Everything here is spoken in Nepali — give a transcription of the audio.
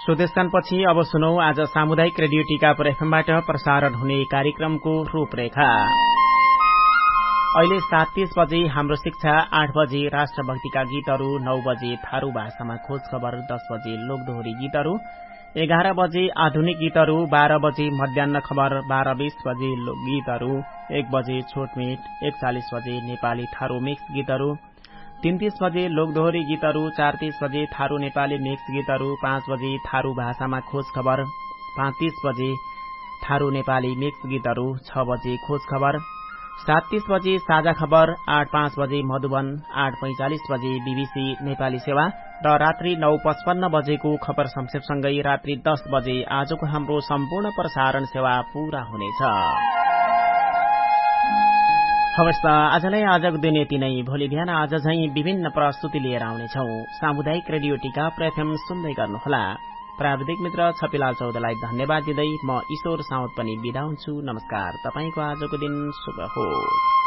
स्वदेशकानपछि अब सुनौ आज सामुदायिक रेडियो टीकापुर एफएमबाट प्रसारण हुने कार्यक्रमको रूपरेखा। अहिले 7:30 बजे हाम्रो शिक्षा, 8 बजे राष्ट्रभक्तिका गीतहरू, 9 बजे थारू भाषामा खोज खबर, 10 बजे लोकदोहोरी गीतहरू, 11 बजे आधुनिक गीतहरू, 12 बजे मध्याह्न खबर, 12:20 बजे लोकगीतहरू, 1 बजे छोटमीट, 41 बजे नेपाली थारू मिक्स गीतहरू, 3:30 बजे लोकदोहोरी गीतहरू, 4:30 बजे थारू नेपाली मिक्स गीतहरू, 5 बजे थारू भाषामा खोज खबर, 5:30 बजे थारू नेपाली मिक्स गीतहरू, 6 बजे खोज खबर, 7:30 बजे साझा खबर, 8:05 बजे मधुबन, 8:45 बजे बीबीसी नेपाली सेवा र रात्रि 9:55 बजेको खबर संक्षेपसँगै रात्रि 10 बजे आजको हाम्रो सम्पूर्ण प्रसारण सेवा पूरा हुनेछ। हवस् त आजलाई आजको दिन यति नै। भोलि बिहान आज झैं विभिन्न प्रस्तुति लिएर आउनेछौ। सामुदायिक रेडियो टीकापुर एफएम सुन्दै गर्नुहोला। प्राविधिक मित्र छपिलाल चौधलाई धन्यवाद दिँदै म ईश्वर साउद पनि बिदा हुन्छु। नमस्कार। तपाईंको आजको दिन शुभ होस्।